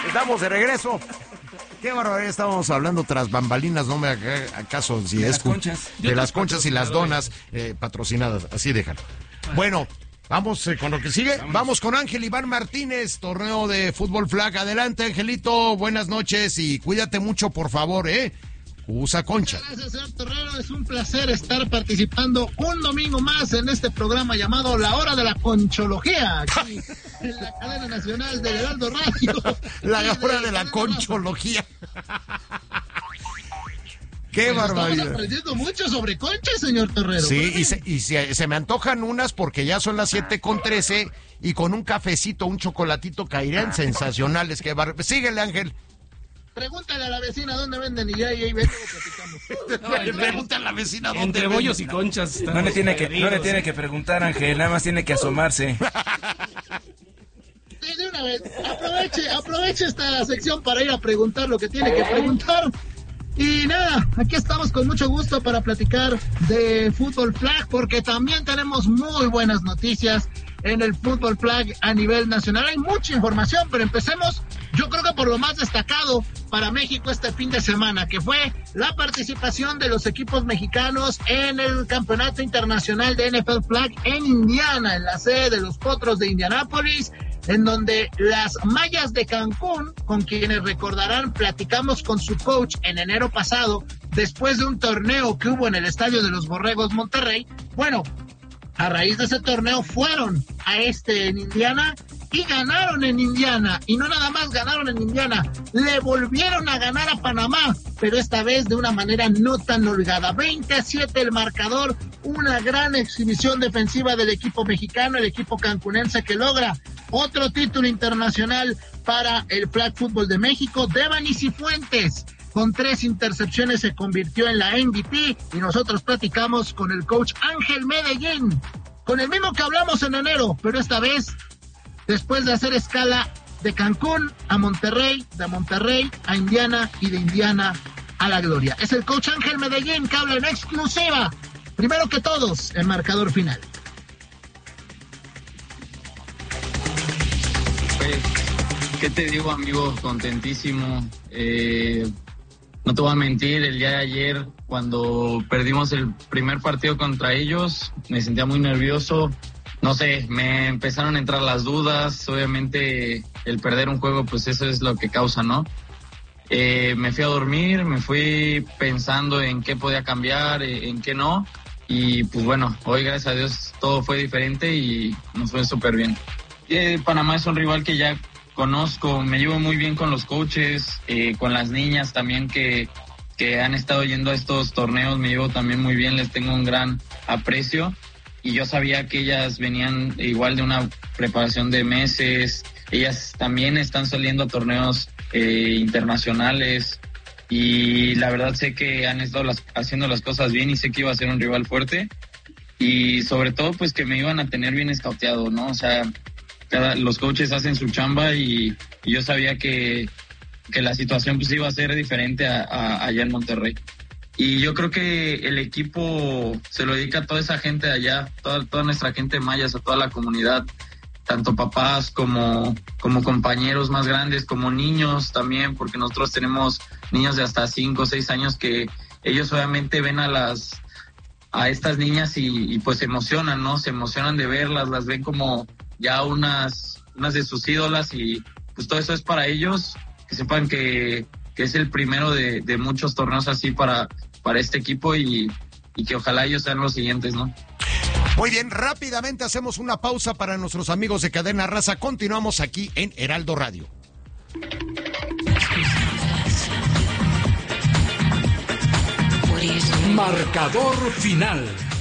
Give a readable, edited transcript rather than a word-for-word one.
Estamos de regreso. Qué barbaridad, estábamos hablando tras bambalinas, no me haga caso si de es las conchas. de las conchas y las donas patrocinadas, así déjalo. Bueno, vamos con lo que sigue. Vamos con Ángel Iván Martínez, torneo de fútbol flag. Adelante, Angelito, buenas noches y cuídate mucho, por favor, usa concha. Gracias, señor Torrero. Es un placer estar participando un domingo más en este programa llamado La Hora de la Conchología, aquí en la cadena nacional de Heraldo Radio. La Hora de la Conchología. ¡Qué barbaridad! Estamos aprendiendo mucho sobre conchas, señor Torrero. Sí, y se me antojan unas porque ya son las 7:13 y con un cafecito, un chocolatito caerían sensacionales. Síguele, Ángel. Pregúntale a la vecina dónde venden y ahí ven cómo platicamos. Pregúntale a la vecina dónde Entre venden. bollos y conchas. No le tiene que preguntar, Ángel, nada más tiene que asomarse. Sí, de una vez, aproveche esta sección para ir a preguntar lo que tiene que preguntar. Y nada, aquí estamos con mucho gusto para platicar de fútbol flag, porque también tenemos muy buenas noticias en el fútbol flag a nivel nacional. Hay mucha información, pero empecemos, yo creo que por lo más destacado para México este fin de semana, que fue la participación de los equipos mexicanos en el Campeonato Internacional de NFL Flag en Indiana, en la sede de los Potros de Indianápolis, en donde las Mayas de Cancún, con quienes recordarán, platicamos con su coach en enero pasado, después de un torneo que hubo en el Estadio de los Borregos Monterrey. Bueno, a raíz de ese torneo fueron a en Indiana y ganaron en Indiana. Y no nada más ganaron en Indiana, le volvieron a ganar a Panamá, pero esta vez de una manera no tan holgada. 20-7 el marcador, una gran exhibición defensiva del equipo mexicano, el equipo cancunense que logra otro título internacional para el Flag Fútbol de México. Devani Cifuentes, con 3 intercepciones, se convirtió en la MVP, y nosotros platicamos con el coach Ángel Medellín, con el mismo que hablamos en enero, pero esta vez después de hacer escala de Cancún a Monterrey, de Monterrey a Indiana y de Indiana a la gloria. Es el coach Ángel Medellín que habla en exclusiva, primero que todos, el marcador final. Pues, ¿qué te digo, amigo? Contentísimo. No te voy a mentir, el día de ayer, cuando perdimos el primer partido contra ellos, me sentía muy nervioso. No sé, me empezaron a entrar las dudas. Obviamente, el perder un juego, pues eso es lo que causa, ¿no? Me fui a dormir, me fui pensando en qué podía cambiar, en qué no. Y pues bueno, hoy gracias a Dios todo fue diferente y nos fue súper bien. Panamá es un rival que ya conozco, me llevo muy bien con los coaches, con las niñas también que han estado yendo a estos torneos, me llevo también muy bien, les tengo un gran aprecio. Y yo sabía que ellas venían igual de una preparación de meses, ellas también están saliendo a torneos internacionales, y la verdad sé que han estado haciendo las cosas bien y sé que iba a ser un rival fuerte, y sobre todo pues que me iban a tener bien escauteado, ¿no? O sea, los coaches hacen su chamba y yo sabía que la situación pues iba a ser diferente allá en Monterrey. Y yo creo que el equipo se lo dedica a toda esa gente de allá, toda nuestra gente mayas, a toda la comunidad, tanto papás como compañeros más grandes, como niños también, porque nosotros tenemos niños de hasta 5 o 6 años que ellos obviamente ven a estas niñas y pues se emocionan, ¿no? Se emocionan de verlas, las ven como ya unas de sus ídolas, y pues todo eso es para ellos, que sepan que es el primero de muchos torneos así para este equipo, y que ojalá ellos sean los siguientes, ¿no? Muy bien, rápidamente hacemos una pausa para nuestros amigos de Cadena Raza. Continuamos aquí en Heraldo Radio. Marcador final.